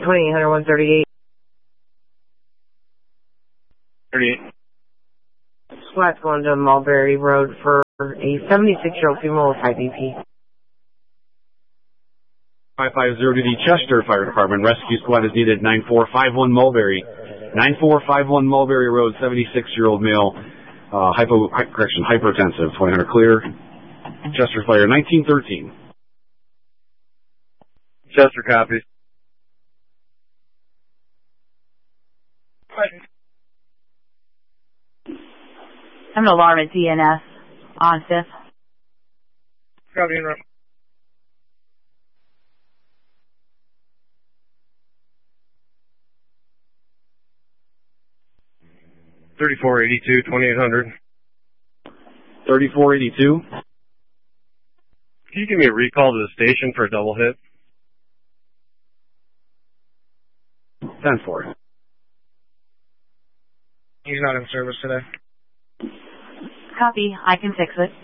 2800 138. 38. Squad's going to Mulberry Road for a 76-year-old female with high BP. 550 to the Chester Fire Department. Rescue squad is needed. 9451 Mulberry. 9451 Mulberry Road, 76-year-old male, hypertensive. 2000 clear. Chester Fire, 1913. Chester copies. I'm an alarm at DNS on 5th. Copy and 3482, 2800. 3482. Can you give me a recall to the station for a double hit? 10-4. He's not in service today. Copy. I can fix it.